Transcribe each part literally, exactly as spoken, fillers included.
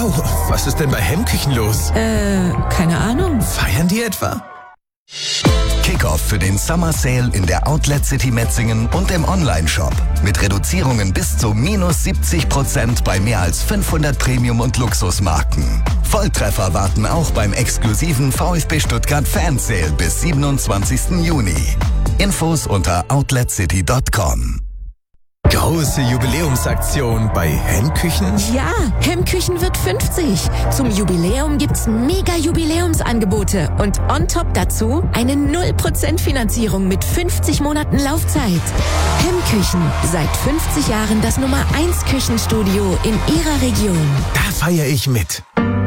Wow, was ist denn bei Hemmküchen los? Äh, keine Ahnung. Feiern die etwa? Kickoff für den Summer Sale in der Outlet City Metzingen und im Online-Shop. Mit Reduzierungen bis zu minus siebzig Prozent bei mehr als fünfhundert Premium- und Luxusmarken. Volltreffer warten auch beim exklusiven VfB Stuttgart Fan Sale bis siebenundzwanzigsten Juni. Infos unter outlet city punkt com. Große Jubiläumsaktion bei Hemmküchen? Ja, Hemmküchen wird fünfzig. Zum Jubiläum gibt's mega Jubiläumsangebote und on top dazu eine null Prozent Finanzierung mit fünfzig Monaten Laufzeit. Hemmküchen, seit fünfzig Jahren das Nummer eins Küchenstudio in Ihrer Region. Da feiere ich mit.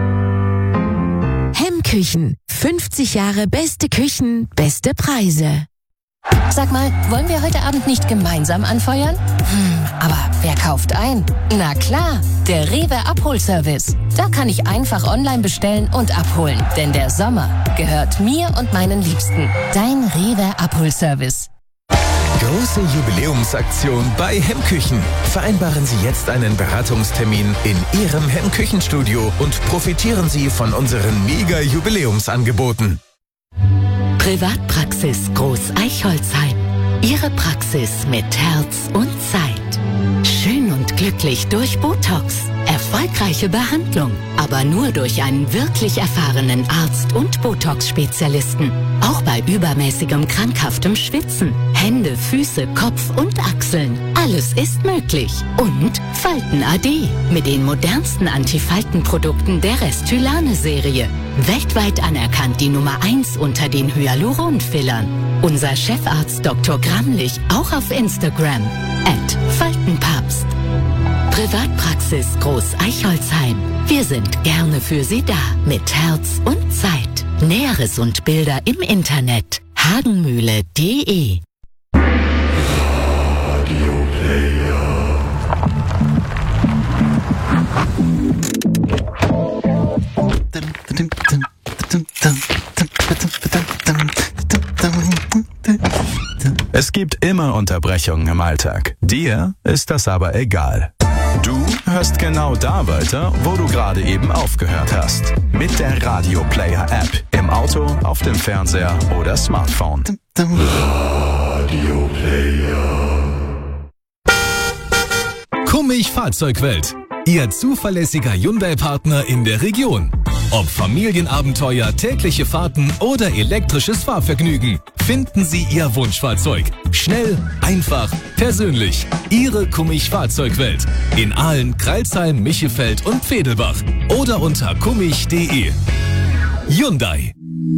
Hemmküchen, fünfzig Jahre beste Küchen, beste Preise. Sag mal, wollen wir heute Abend nicht gemeinsam anfeuern? Hm, aber wer kauft ein? Na klar, der Rewe Abholservice. Da kann ich einfach online bestellen und abholen. Denn der Sommer gehört mir und meinen Liebsten. Dein Rewe Abholservice. Große Jubiläumsaktion bei Hemmküchen. Vereinbaren Sie jetzt einen Beratungstermin in Ihrem Hemmküchenstudio und profitieren Sie von unseren Mega-Jubiläumsangeboten. Privatpraxis Groß Eichholzheim. Ihre Praxis mit Herz und Zeit. Schön und glücklich durch Botox. Erfolgreiche Behandlung, aber nur durch einen wirklich erfahrenen Arzt und Botox-Spezialisten. Auch bei übermäßigem krankhaftem Schwitzen. Hände, Füße, Kopf und Achseln. Alles ist möglich. Und Falten A D mit den modernsten Antifaltenprodukten der Restylane-Serie. Weltweit anerkannt die Nummer eins unter den Hyaluron-Fillern. Unser Chefarzt Doktor Gramlich auch auf Instagram. at Faltenpapst. Privatpraxis Groß Eichholzheim. Wir sind gerne für Sie da. Mit Herz und Zeit. Näheres und Bilder im Internet. hagenmühle punkt de. Radio Player. Es gibt immer Unterbrechungen im Alltag. Dir ist das aber egal. Du hörst genau da weiter, wo du gerade eben aufgehört hast. Mit der Radio Player App. Im Auto, auf dem Fernseher oder Smartphone. Radio Player. Kummig Fahrzeugwelt. Ihr zuverlässiger Hyundai-Partner in der Region. Ob Familienabenteuer, tägliche Fahrten oder elektrisches Fahrvergnügen, finden Sie Ihr Wunschfahrzeug. Schnell, einfach, persönlich. Ihre Kummig Fahrzeugwelt. In Aalen, Crailsheim, Michelfeld und Vedelbach. Oder unter kummig punkt de. Hyundai.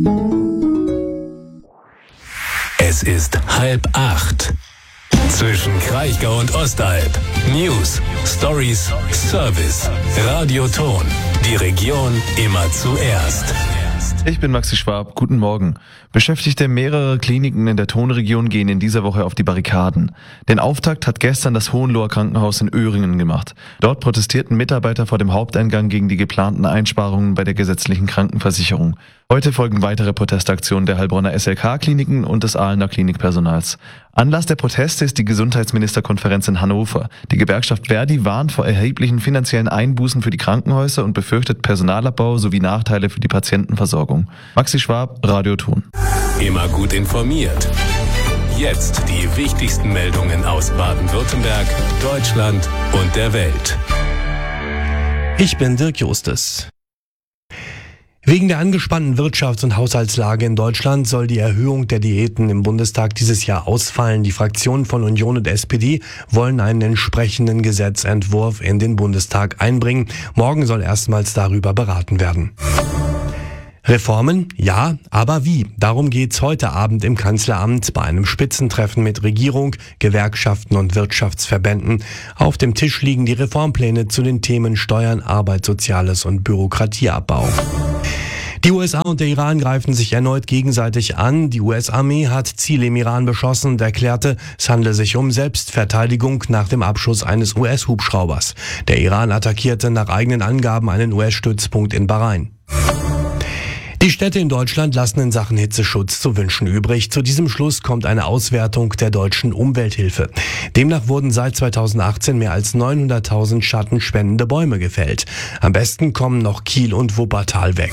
Es ist halb acht. Zwischen Kraichgau und Ostalb. News, Stories, Service, Radioton. Die Region immer zuerst. Ich bin Maxi Schwab, guten Morgen. Beschäftigte mehrerer Kliniken in der Tonregion gehen in dieser Woche auf die Barrikaden. Den Auftakt hat gestern das Hohenloher Krankenhaus in Öhringen gemacht. Dort protestierten Mitarbeiter vor dem Haupteingang gegen die geplanten Einsparungen bei der gesetzlichen Krankenversicherung. Heute folgen weitere Protestaktionen der Heilbronner S L K-Kliniken und des Ahlener Klinikpersonals. Anlass der Proteste ist die Gesundheitsministerkonferenz in Hannover. Die Gewerkschaft Verdi warnt vor erheblichen finanziellen Einbußen für die Krankenhäuser und befürchtet Personalabbau sowie Nachteile für die Patientenversorgung. Maxi Schwab, Radio Ton. Immer gut informiert. Jetzt die wichtigsten Meldungen aus Baden-Württemberg, Deutschland und der Welt. Ich bin Dirk Justus. Wegen der angespannten Wirtschafts- und Haushaltslage in Deutschland soll die Erhöhung der Diäten im Bundestag dieses Jahr ausfallen. Die Fraktionen von Union und S P D wollen einen entsprechenden Gesetzentwurf in den Bundestag einbringen. Morgen soll erstmals darüber beraten werden. Reformen? Ja, aber wie? Darum geht's heute Abend im Kanzleramt bei einem Spitzentreffen mit Regierung, Gewerkschaften und Wirtschaftsverbänden. Auf dem Tisch liegen die Reformpläne zu den Themen Steuern, Arbeit, Soziales und Bürokratieabbau. Die U S A und der Iran greifen sich erneut gegenseitig an. Die U S-Armee hat Ziele im Iran beschossen und erklärte, es handle sich um Selbstverteidigung nach dem Abschuss eines U S-Hubschraubers. Der Iran attackierte nach eigenen Angaben einen U S-Stützpunkt in Bahrain. Die Städte in Deutschland lassen in Sachen Hitzeschutz zu wünschen übrig. Zu diesem Schluss kommt eine Auswertung der deutschen Umwelthilfe. Demnach wurden seit zweitausendachtzehn mehr als neunhunderttausend schattenspendende Bäume gefällt. Am besten kommen noch Kiel und Wuppertal weg.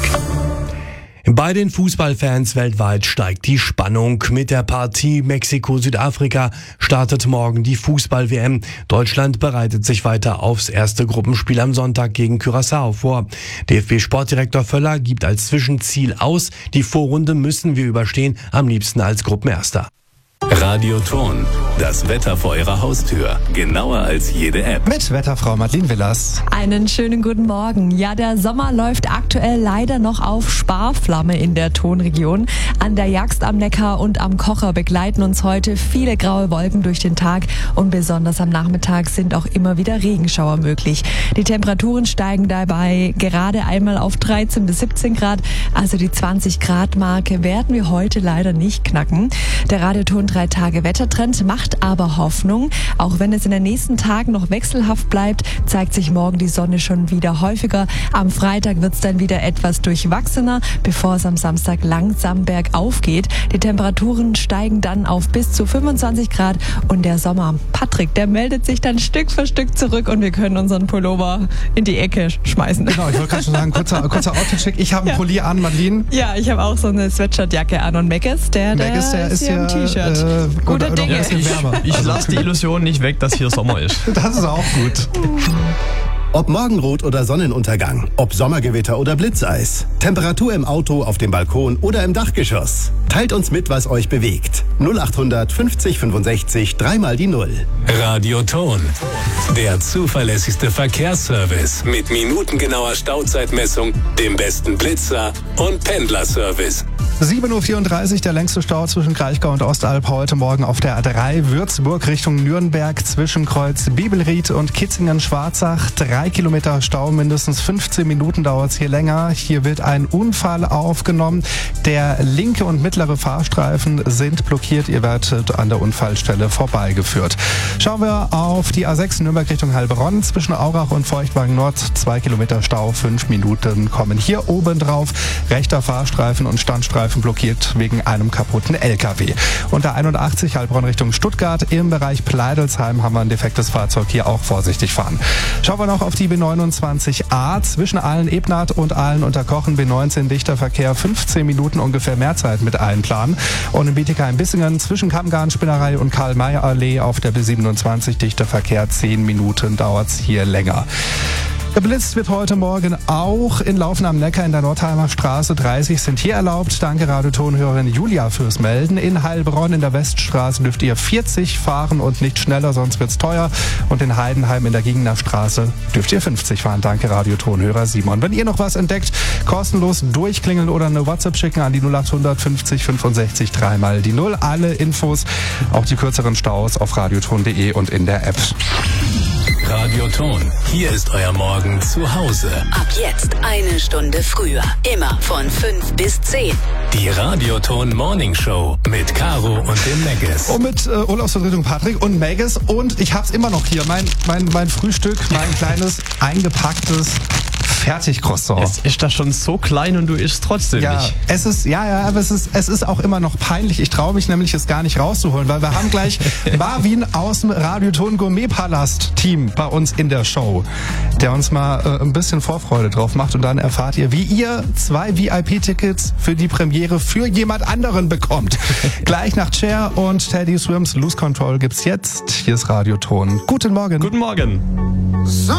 Bei den Fußballfans weltweit steigt die Spannung. Mit der Partie Mexiko-Südafrika startet morgen die Fußball-W M. Deutschland bereitet sich weiter aufs erste Gruppenspiel am Sonntag gegen Curaçao vor. D F B-Sportdirektor Völler gibt als Zwischenziel aus, die Vorrunde müssen wir überstehen, am liebsten als Gruppenerster. Radioton, das Wetter vor Ihrer Haustür. Genauer als jede App. Mit Wetterfrau Madeleine Willers. Einen schönen guten Morgen. Ja, der Sommer läuft aktuell leider noch auf Sparflamme in der Tonregion. An der Jagst am Neckar und am Kocher begleiten uns heute viele graue Wolken durch den Tag und besonders am Nachmittag sind auch immer wieder Regenschauer möglich. Die Temperaturen steigen dabei gerade einmal auf dreizehn bis siebzehn Grad, also die zwanzig Grad Marke werden wir heute leider nicht knacken. Der Radioton drei Tage Wettertrend macht aber Hoffnung. Auch wenn es in den nächsten Tagen noch wechselhaft bleibt, zeigt sich morgen die Sonne schon wieder häufiger. Am Freitag wird es dann wieder etwas durchwachsener, bevor es am Samstag langsam bergauf geht. Die Temperaturen steigen dann auf bis zu fünfundzwanzig Grad und der Sommer, Patrick, der meldet sich dann Stück für Stück zurück und wir können unseren Pullover in die Ecke schmeißen. Genau, ich wollte gerade schon sagen, kurzer, kurzer Outfit-Check. Ich habe einen ja. Pulli an, Madeleine. Ja, ich habe auch so eine Sweatshirtjacke an und Megas, der, der, Megas, der ist, ist ja im T-Shirt. Äh, Gute Dinge. Ich, ich lasse die Illusion nicht weg, dass hier Sommer ist. Das ist auch gut. Ob Morgenrot oder Sonnenuntergang, ob Sommergewitter oder Blitzeis, Temperatur im Auto, auf dem Balkon oder im Dachgeschoss. Teilt uns mit, was euch bewegt. null achthundert fünfzig fünfundsechzig, dreimal die Null. Radioton, der zuverlässigste Verkehrsservice mit minutengenauer Stauzeitmessung, dem besten Blitzer und Pendlerservice. sieben Uhr vierunddreißig, der längste Stau zwischen Kraichgau und Ostalb heute Morgen auf der A drei Würzburg Richtung Nürnberg zwischen Kreuz Bibelried und Kitzingen-Schwarzach. Drei Kilometer Stau, mindestens fünfzehn Minuten dauert es hier länger. Hier wird ein Unfall aufgenommen. Der linke und mittlere Fahrstreifen sind blockiert. Ihr werdet an der Unfallstelle vorbeigeführt. Schauen wir auf die A sechs Nürnberg Richtung Heilbronn. Zwischen Aurach und Feuchtwagen Nord zwei Kilometer Stau, fünf Minuten kommen hier oben drauf. Rechter Fahrstreifen und Standstreifen blockiert wegen einem kaputten L K W. Und der einundachtzig Heilbronn Richtung Stuttgart im Bereich Pleidelsheim haben wir ein defektes Fahrzeug, hier auch vorsichtig fahren. Schauen wir noch auf die B neunundzwanzig A zwischen Aalen-Ebnath und Aalen-Unterkochen. B neunzehn dichter Verkehr, fünfzehn Minuten ungefähr mehr Zeit mit einplanen. Und in Bietigheim-Bissingen zwischen Kammgarn-Spinnerei und Karl-May-Allee auf der B siebenundzwanzig dichter Verkehr, zehn Minuten dauert es hier länger. Geblitzt wird heute Morgen auch in Laufen am Neckar in der Nordheimer Straße. dreißig sind hier erlaubt. Danke Radiotonhörerin Julia fürs Melden. In Heilbronn in der Weststraße dürft ihr vierzig fahren und nicht schneller, sonst wird's teuer. Und in Heidenheim in der Giegener Straße dürft ihr fünfzig fahren. Danke Radiotonhörer Simon. Wenn ihr noch was entdeckt, kostenlos durchklingeln oder eine WhatsApp schicken an die null achthundert fünfzig fünfundsechzig, dreimal die Null. Alle Infos, auch die kürzeren Staus auf radioton punkt de und in der App. Radioton, hier ist euer Morgen zu Hause. Ab jetzt eine Stunde früher. Immer von fünf bis zehn. Die Radioton Morning Show mit Caro und dem Maggis. Und mit äh, Urlaubsvertretung Patrick und Maggis. Und ich hab's immer noch hier. Mein, mein, mein Frühstück, mein kleines, eingepacktes Fertig-Croissant. Es ist das schon so klein und du isst trotzdem ja, nicht. Es ist, ja, ja, aber es ist, es ist auch immer noch peinlich. Ich traue mich nämlich, es gar nicht rauszuholen, weil wir haben gleich Marvin aus dem Radioton Gourmet-Palast-Team bei uns in der Show, der uns mal äh, ein bisschen Vorfreude drauf macht und dann erfahrt ihr, wie ihr zwei V I P-Tickets für die Premiere für jemand anderen bekommt. Gleich nach Cher und Teddy Swims Lose Control gibt's jetzt. Hier ist Radioton. Guten Morgen. Guten Morgen.